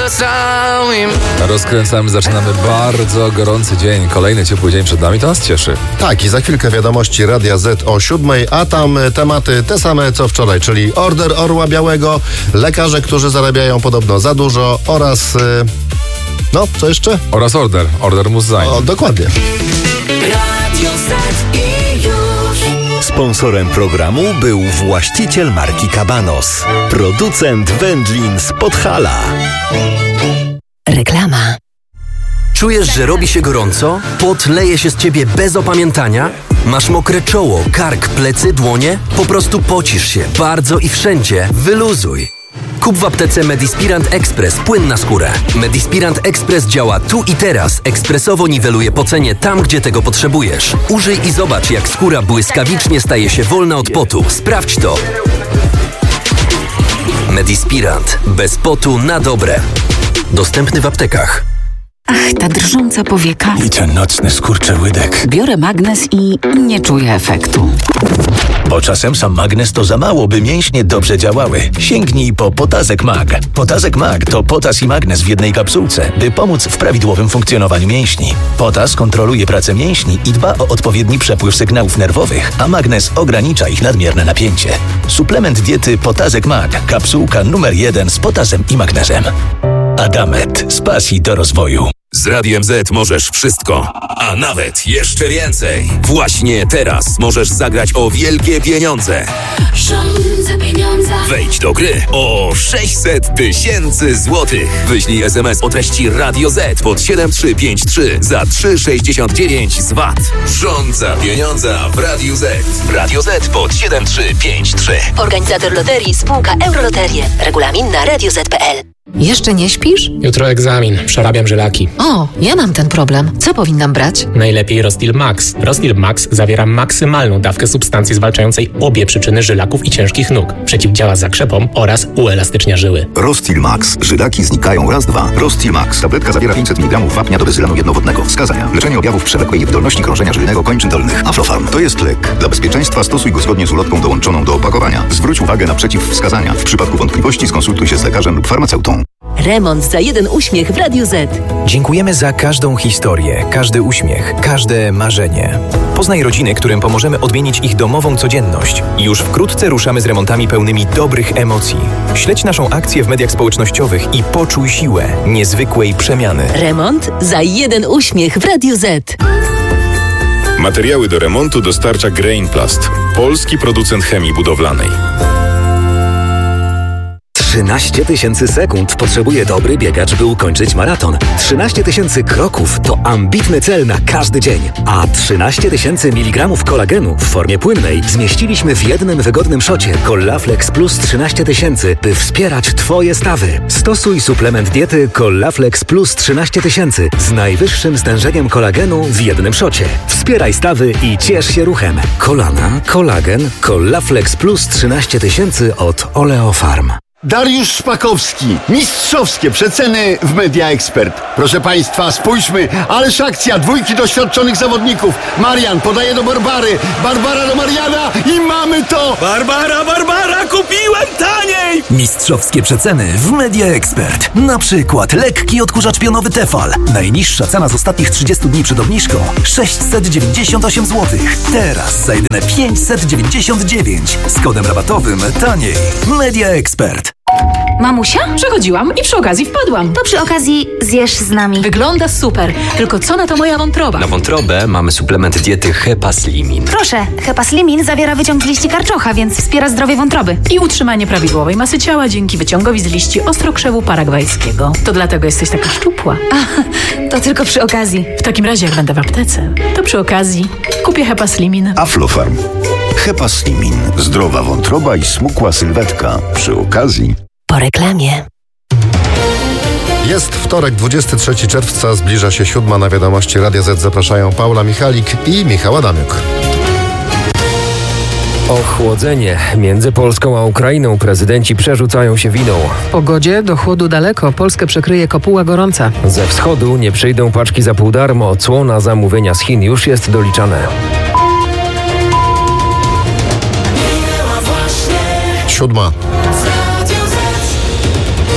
Rozkręcamy, zaczynamy bardzo gorący dzień. Kolejny ciepły dzień przed nami, to nas cieszy. Tak, i za chwilkę wiadomości Radia Z o 7:00, a tam tematy te same co wczoraj, czyli order Orła Białego, lekarze, którzy zarabiają podobno za dużo oraz... no, co jeszcze? Oraz order muss sein. O, dokładnie. Radio Z i już. Sponsorem programu był właściciel marki Cabanos, producent wędlin z Podhala. Reklama. Czujesz, że robi się gorąco? Pot leje się z ciebie bez opamiętania? Masz mokre czoło, kark, plecy, dłonie? Po prostu pocisz się bardzo i wszędzie. Wyluzuj. Kup w aptece Medispirant Express płyn na skórę. Medispirant Express działa tu i teraz. Ekspresowo niweluje pocenie tam, gdzie tego potrzebujesz. Użyj i zobacz, jak skóra błyskawicznie staje się wolna od potu. Sprawdź to. Medispirant. Bez potu na dobre. Dostępny w aptekach. Ach, ta drżąca powieka. I ten nocny skurczyłydek. Biorę magnes i nie czuję efektu. Bo czasem sam magnes to za mało, by mięśnie dobrze działały. Sięgnij po Potazek Mag. Potazek Mag to potas i magnes w jednej kapsułce, by pomóc w prawidłowym funkcjonowaniu mięśni. Potas kontroluje pracę mięśni i dba o odpowiedni przepływ sygnałów nerwowych, a magnes ogranicza ich nadmierne napięcie. Suplement diety Potazek Mag. Kapsułka numer 1 z potasem i magnezem. Adamet. Z pasji do rozwoju. Z Radiem Z możesz wszystko, a nawet jeszcze więcej. Właśnie teraz możesz zagrać o wielkie pieniądze. Rządzę pieniądza. Wejdź do gry o 600 000 złotych. Wyślij SMS o treści Radio Z pod 7353 za 3,69 z VAT. Rządza pieniądza w Radiu Z. Radio Z pod 7353. Organizator loterii spółka Euroloterie. Regulamin na radioz.pl. Jeszcze nie śpisz? Jutro egzamin. Przerabiam żylaki. O, ja mam ten problem. Co powinnam brać? Najlepiej Rostil Max. Rostil Max zawiera maksymalną dawkę substancji zwalczającej obie przyczyny żylaków i ciężkich nóg. Przeciwdziała zakrzepom oraz uelastycznia żyły. Rostil Max. Żylaki znikają raz, dwa. Rostil Max. Tabletka zawiera 500 mg wapnia do bezylanu jednowodnego. Wskazania. Leczenie objawów przewlekłej niewydolności krążenia żylnego kończyn dolnych. Aflofarm. To jest lek. Dla bezpieczeństwa stosuj go zgodnie z ulotką dołączoną do opakowania. Zwróć uwagę na przeciwwskazania. W przypadku wątpliwości skonsultuj się z lekarzem lub farmaceutą. Remont za jeden uśmiech w Radiu Z. Dziękujemy za każdą historię, każdy uśmiech, każde marzenie. Poznaj rodziny, którym pomożemy odmienić ich domową codzienność. I już wkrótce ruszamy z remontami pełnymi dobrych emocji. Śledź naszą akcję w mediach społecznościowych i poczuj siłę niezwykłej przemiany. Remont za jeden uśmiech w Radiu Z. Materiały do remontu dostarcza Grainplast, polski producent chemii budowlanej. 13 000 sekund potrzebuje dobry biegacz, by ukończyć maraton. 13 000 kroków to ambitny cel na każdy dzień. A 13 000 mg kolagenu w formie płynnej zmieściliśmy w jednym wygodnym szocie Collaflex Plus 13 000, by wspierać Twoje stawy. Stosuj suplement diety Collaflex Plus 13 000 z najwyższym stężeniem kolagenu w jednym szocie. Wspieraj stawy i ciesz się ruchem. Kolana, kolagen, Collaflex Plus 13 000 od Oleofarm. Dariusz Szpakowski. Mistrzowskie przeceny w Media Expert. Proszę Państwa, spójrzmy. Ależ akcja, dwójki doświadczonych zawodników. Marian podaje do Barbary. Barbara do Mariana i mamy to! Barbara, kupiłem taniej! Mistrzowskie przeceny w Media Expert. Na przykład lekki odkurzacz pionowy Tefal. Najniższa cena z ostatnich 30 dni przed obniżką 698 zł. Teraz za jedyne 599. Z kodem rabatowym taniej. Media Expert. Mamusia? Przechodziłam i przy okazji wpadłam. To przy okazji zjesz z nami. Wygląda super, tylko co na to moja wątroba? Na wątrobę mamy suplement diety Hepaslimin. Proszę, Hepaslimin zawiera wyciąg z liści karczocha, więc wspiera zdrowie wątroby. I utrzymanie prawidłowej masy ciała dzięki wyciągowi z liści ostrokrzewu paragwajskiego. To dlatego jesteś taka szczupła. To tylko przy okazji. W takim razie jak będę w aptece, to przy okazji kupię Hepaslimin. Aflofarm. Hepaslimin. Zdrowa wątroba i smukła sylwetka. Przy okazji. Po reklamie. Jest wtorek, 23 czerwca, zbliża się 7:00 na wiadomości Radia Z. Zapraszają Paula Michalik i Michał Adamiuk. Ochłodzenie. Między Polską a Ukrainą prezydenci przerzucają się winą. Pogodzie do chłodu daleko. Polskę przekryje kopuła gorąca. Ze wschodu nie przyjdą paczki za pół darmo. Cło na zamówienia z Chin już jest doliczane. 7:00.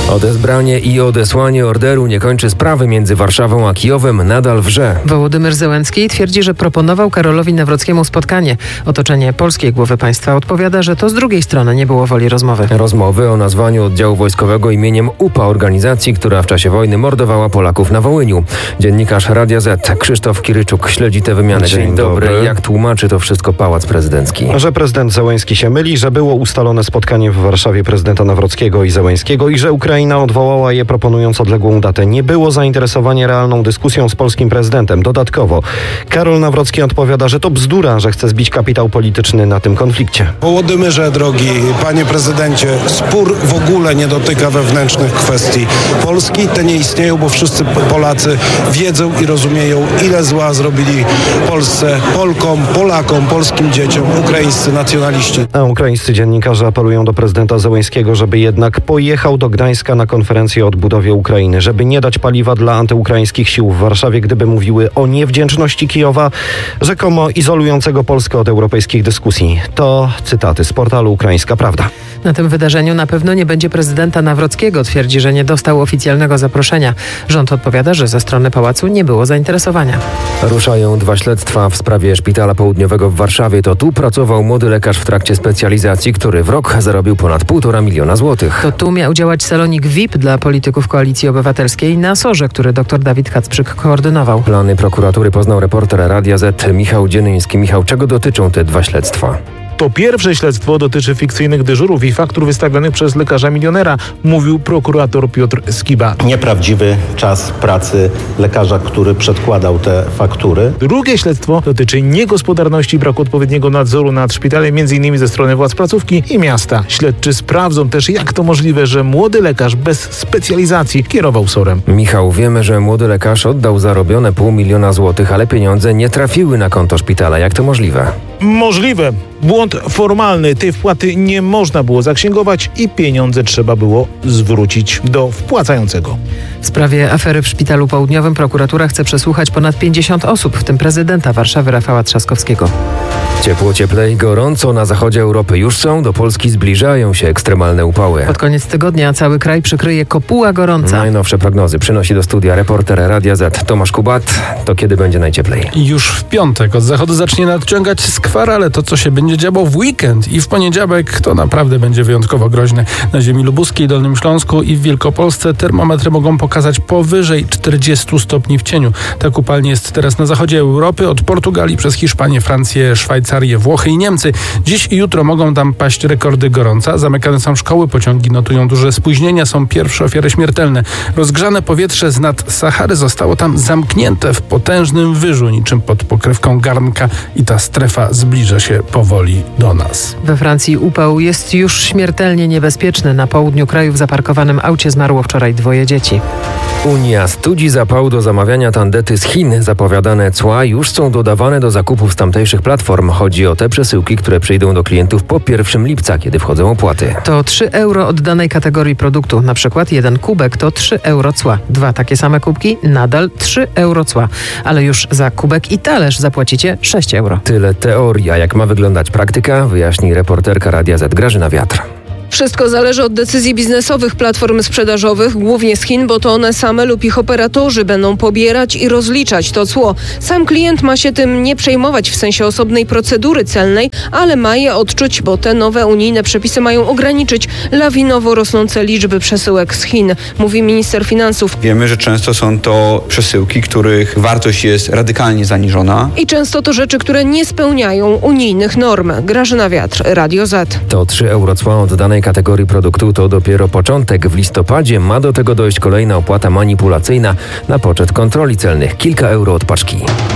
Odebranie i odesłanie orderu nie kończy sprawy między Warszawą a Kijowem, nadal wrze. Wołodymyr Zełenski twierdzi, że proponował Karolowi Nawrockiemu spotkanie. Otoczenie polskiej głowy państwa odpowiada, że to z drugiej strony nie było woli rozmowy. Rozmowy o nazwaniu oddziału wojskowego imieniem UPA, organizacji, która w czasie wojny mordowała Polaków na Wołyniu. Dziennikarz Radia Z Krzysztof Kiryczuk śledzi tę wymianę. Dzień dobry. Jak tłumaczy to wszystko Pałac Prezydencki? Że prezydent Zełenski się myli, że było ustalone spotkanie w Warszawie prezydenta Nawrockiego i Zełenskiego i że Ukraina odwołała je, proponując odległą datę. Nie było zainteresowania realną dyskusją z polskim prezydentem. Dodatkowo Karol Nawrocki odpowiada, że to bzdura, że chce zbić kapitał polityczny na tym konflikcie. Wołodymyrze, drogi panie prezydencie, spór w ogóle nie dotyka wewnętrznych kwestii Polski. Te nie istnieją, bo wszyscy Polacy wiedzą i rozumieją, ile zła zrobili Polsce, Polkom, Polakom, polskim dzieciom, ukraińscy nacjonaliści. A ukraińscy dziennikarze apelują do prezydenta Zełenskiego, żeby jednak pojechał do Gdańska na konferencję o odbudowie Ukrainy, żeby nie dać paliwa dla antyukraińskich sił w Warszawie, gdyby mówiły o niewdzięczności Kijowa, rzekomo izolującego Polskę od europejskich dyskusji. To cytaty z portalu Ukraińska Prawda. Na tym wydarzeniu na pewno nie będzie prezydenta Nawrockiego. Twierdzi, że nie dostał oficjalnego zaproszenia. Rząd odpowiada, że ze strony pałacu nie było zainteresowania. Ruszają 2 śledztwa w sprawie Szpitala Południowego w Warszawie. To tu pracował młody lekarz w trakcie specjalizacji, który w rok zarobił ponad 1,5 miliona złotych. To tu miał działać salonik VIP dla polityków Koalicji Obywatelskiej na Sorze, który dr Dawid Kacprzyk koordynował. Plany prokuratury poznał reporter Radia Z Michał Dzienyński. Michał, czego dotyczą te 2 śledztwa? To pierwsze śledztwo dotyczy fikcyjnych dyżurów i faktur wystawionych przez lekarza milionera, mówił prokurator Piotr Skiba. Nieprawdziwy czas pracy lekarza, który przedkładał te faktury. Drugie śledztwo dotyczy niegospodarności i braku odpowiedniego nadzoru nad szpitalem, m.in. ze strony władz placówki i miasta. Śledczy sprawdzą też, jak to możliwe, że młody lekarz bez specjalizacji kierował SOR-em. Michał, wiemy, że młody lekarz oddał zarobione 0,5 miliona złotych, ale pieniądze nie trafiły na konto szpitala. Jak to możliwe? Możliwe. Błąd formalny. Tej wpłaty nie można było zaksięgować i pieniądze trzeba było zwrócić do wpłacającego. W sprawie afery w Szpitalu Południowym prokuratura chce przesłuchać ponad 50 osób, w tym prezydenta Warszawy Rafała Trzaskowskiego. Ciepło, cieplej, gorąco na zachodzie Europy już są. Do Polski zbliżają się ekstremalne upały. Pod koniec tygodnia cały kraj przykryje kopuła gorąca. Najnowsze prognozy przynosi do studia reporter Radia Z Tomasz Kubat. To kiedy będzie najcieplej? Już w piątek od zachodu zacznie nadciągać skwar, ale to, co się będzie działo w weekend i w poniedziałek, to naprawdę będzie wyjątkowo groźne. Na ziemi lubuskiej, Dolnym Śląsku i w Wielkopolsce termometry mogą pokazać powyżej 40 stopni w cieniu. Tak upalnie jest teraz na zachodzie Europy, od Portugalii przez Hiszpanię, Francję, Szwajcarię, Włochy i Niemcy. Dziś i jutro mogą tam paść rekordy gorąca. Zamykane są szkoły, pociągi notują duże spóźnienia, są pierwsze ofiary śmiertelne. Rozgrzane powietrze z nad Sahary zostało tam zamknięte w potężnym wyżu, niczym pod pokrywką garnka, i ta strefa zbliża się powoli do nas. We Francji upał jest już śmiertelnie niebezpieczny. Na południu kraju w zaparkowanym aucie zmarło wczoraj 2 dzieci. Unia studzi zapał do zamawiania tandety z Chin. Zapowiadane cła już są dodawane do zakupów z tamtejszych platform. Chodzi o te przesyłki, które przyjdą do klientów po 1 lipca, kiedy wchodzą opłaty. To 3 euro od danej kategorii produktu. Na przykład 1 kubek to 3 euro cła. 2 takie same kubki, nadal 3 euro cła. Ale już za kubek i talerz zapłacicie 6 euro. Tyle teoria. Jak ma wyglądać praktyka, wyjaśni reporterka Radia Z Grażyna Wiatr. Wszystko zależy od decyzji biznesowych platform sprzedażowych, głównie z Chin, bo to one same lub ich operatorzy będą pobierać i rozliczać to cło. Sam klient ma się tym nie przejmować w sensie osobnej procedury celnej, ale ma je odczuć, bo te nowe unijne przepisy mają ograniczyć lawinowo rosnące liczby przesyłek z Chin, mówi minister finansów. Wiemy, że często są to przesyłki, których wartość jest radykalnie zaniżona. I często to rzeczy, które nie spełniają unijnych norm. Grażyna Wiatr, Radio Z. To 3 euro cła od danej kategorii produktu to dopiero początek. W listopadzie ma do tego dojść kolejna opłata manipulacyjna na poczet kontroli celnych. Kilka euro od paczki.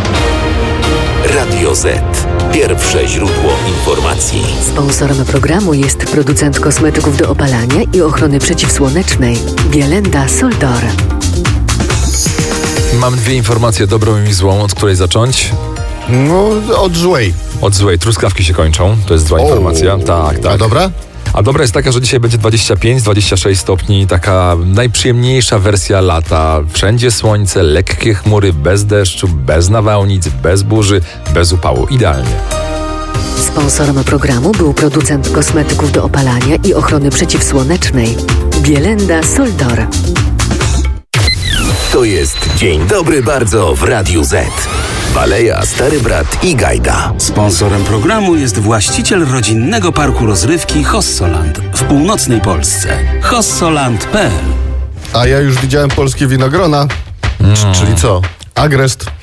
Radio Z. Pierwsze źródło informacji. Sponsorem programu jest producent kosmetyków do opalania i ochrony przeciwsłonecznej Bielenda Soldor. Mam 2 informacje, dobrą i złą. Od której zacząć? No, od złej. Od złej. Truskawki się kończą. To jest zła informacja. Tak. A dobra? A dobra jest taka, że dzisiaj będzie 25-26 stopni, taka najprzyjemniejsza wersja lata. Wszędzie słońce, lekkie chmury, bez deszczu, bez nawałnic, bez burzy, bez upału. Idealnie. Sponsorem programu był producent kosmetyków do opalania i ochrony przeciwsłonecznej Bielenda Soldor. To jest Dzień Dobry Bardzo w Radiu Z. Baleja, Stary Brat i Gajda. Sponsorem programu jest właściciel rodzinnego parku rozrywki Hossoland w północnej Polsce. hossoland.pl. A ja już widziałem polskie winogrona. Czyli co? Agrest.